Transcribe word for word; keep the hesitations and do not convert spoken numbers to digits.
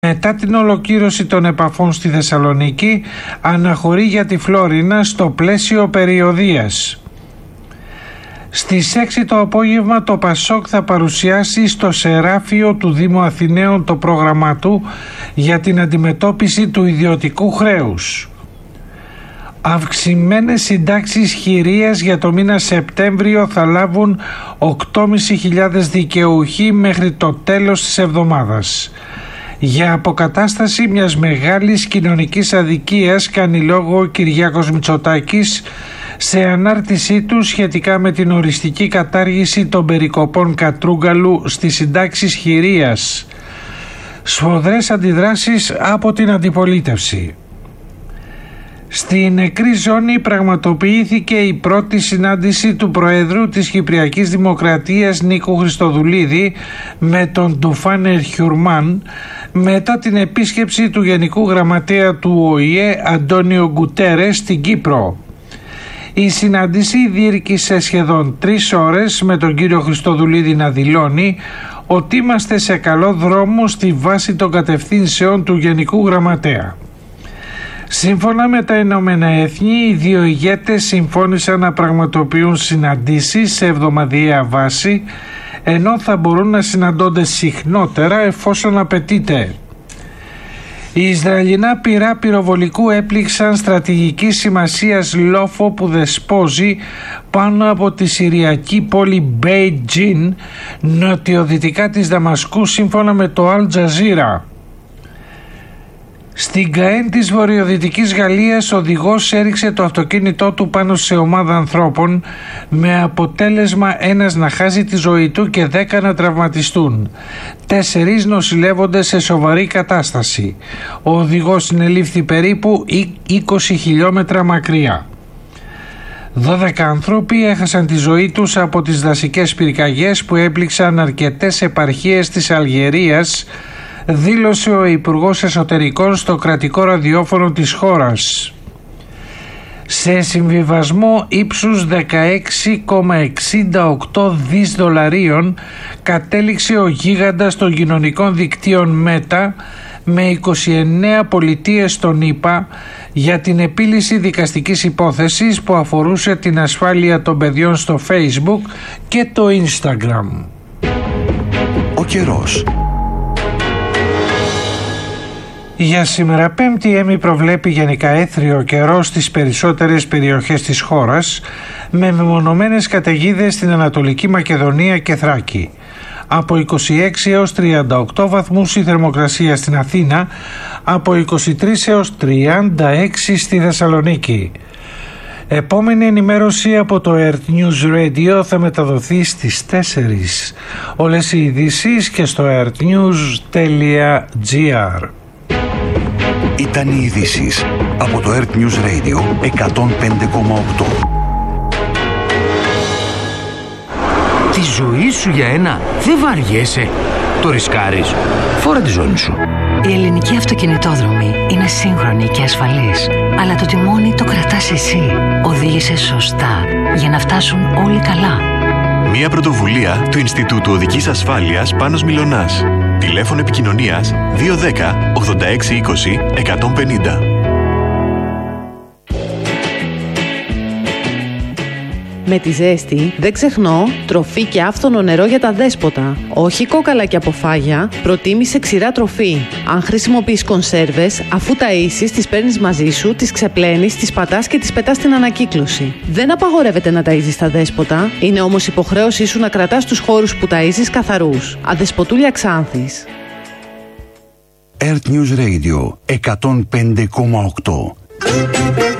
Μετά την ολοκλήρωση των επαφών στη Θεσσαλονίκη, αναχωρεί για τη Φλόρινα στο πλαίσιο περιοδείας. Στις έξι το απόγευμα το Πασόκ θα παρουσιάσει στο Σεράφειο του Δήμου Αθηναίων το πρόγραμμά του για την αντιμετώπιση του ιδιωτικού χρέους. Αυξημένες συντάξεις χειρίας για το μήνα Σεπτέμβριο θα λάβουν οκτώ χιλιάδες πεντακόσιοι δικαιούχοι μέχρι το τέλος της εβδομάδας. Για αποκατάσταση μιας μεγάλης κοινωνικής αδικίας κάνει λόγο ο Κυριάκος Μητσοτάκης σε ανάρτησή του σχετικά με την οριστική κατάργηση των περικοπών Κατρούγκαλου στις συντάξεις χειρίας. Σφοδρές αντιδράσεις από την αντιπολίτευση. Στην νεκρή ζώνη πραγματοποιήθηκε η πρώτη συνάντηση του Προέδρου της Κυπριακής Δημοκρατίας Νίκου Χριστοδουλίδη με τον Ντουφάν Χιουρμάν μετά την επίσκεψη του Γενικού Γραμματέα του Ο Η Ε Αντώνιο Γκουτέρες στην Κύπρο. Η συνάντηση διήρκησε σχεδόν τρεις ώρες με τον κύριο Χριστοδουλίδη να δηλώνει ότι είμαστε σε καλό δρόμο στη βάση των κατευθύνσεων του Γενικού Γραμματέα. Σύμφωνα με τα Ηνωμένα Έθνη, οι δύο ηγέτες συμφώνησαν να πραγματοποιούν συναντήσεις σε εβδομαδιαία βάση, ενώ θα μπορούν να συναντώνται συχνότερα εφόσον απαιτείται. Οι Ισραηλινά πυρά πυροβολικού έπληξαν στρατηγικής σημασίας λόφο που δεσπόζει πάνω από τη συριακή πόλη Μπέιτζιν, νοτιοδυτικά της Δαμασκού, σύμφωνα με το Αλ Τζαζίρα. Στην Καέν της βορειοδυτικής Γαλλίας, ο οδηγός έριξε το αυτοκίνητό του πάνω σε ομάδα ανθρώπων με αποτέλεσμα ένας να χάσει τη ζωή του και δέκα να τραυματιστούν. Τέσσερις νοσηλεύονται σε σοβαρή κατάσταση. Ο οδηγός συνελήφθη περίπου είκοσι χιλιόμετρα μακριά. δώδεκα άνθρωποι έχασαν τη ζωή τους από τις δασικές πυρκαγιές που έπληξαν αρκετές επαρχίες της Αλγερίας, δήλωσε ο Υπουργός Εσωτερικών στο κρατικό ραδιόφωνο της χώρας. Σε συμβιβασμό ύψους δεκαέξι κόμμα εξήντα οκτώ δις δολαρίων κατέληξε ο γίγαντας των κοινωνικών δικτύων Meta με είκοσι εννέα πολιτείες των ΗΠΑ για την επίλυση δικαστικής υπόθεσης που αφορούσε την ασφάλεια των παιδιών στο Facebook και το Instagram. Ο καιρός. Για σήμερα Πέμπτη η ΕΜΗ προβλέπει γενικά έθριο καιρό στις περισσότερες περιοχές της χώρας με μεμονωμένες καταιγίδες στην Ανατολική Μακεδονία και Θράκη. Από είκοσι έξι έως τριάντα οκτώ βαθμούς η θερμοκρασία στην Αθήνα, από είκοσι τρεις έως τριάντα έξι στη Θεσσαλονίκη. Επόμενη ενημέρωση από το Earth News Radio θα μεταδοθεί στις τέσσερις. Όλες οι ειδήσεις και στο earthnews τελεία gr. Ήταν οι ειδήσεις από το Earth News Radio εκατόν πέντε κόμμα οκτώ. Τη ζωή σου για ένα δεν βαριέσαι. Το ρισκάρεις. Φόρα τη ζώνη σου. Η ελληνική αυτοκινητόδρομη είναι σύγχρονη και ασφαλής, αλλά το τιμόνι το κρατάς εσύ. Οδήγησε σωστά για να φτάσουν όλοι καλά. Μια πρωτοβουλία του Ινστιτούτου Οδικής Ασφάλειας Πάνος Μιλωνάς. Τηλέφωνο επικοινωνίας δύο ένα μηδέν ογδόντα έξι είκοσι εκατόν πενήντα. Με τη ζέστη δεν ξεχνώ τροφή και άφθονο νερό για τα δέσποτα. Όχι κόκαλα και αποφάγια, προτίμησε ξηρά τροφή. Αν χρησιμοποιείς κονσέρβες, αφού ταΐσεις, τις παίρνεις μαζί σου, τις ξεπλένεις, τις πατάς και τις πετάς στην ανακύκλωση. Δεν απαγορεύεται να ταΐζεις τα δέσποτα, είναι όμως υποχρέωσή σου να κρατάς τους χώρους που ταΐζεις καθαρούς. Αδεσποτούλια Ξάνθης. Earth News Radio εκατόν πέντε κόμμα οκτώ.